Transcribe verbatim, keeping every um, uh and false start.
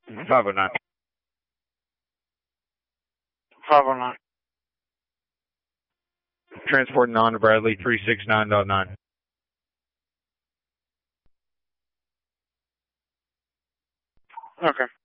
five oh nine. five oh nine. Transporting on to Bradley three six nine point nine. Okay.